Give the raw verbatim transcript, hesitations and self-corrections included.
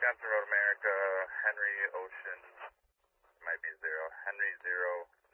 Wisconsin Road America, Henry Ocean, might be zero, Henry zero,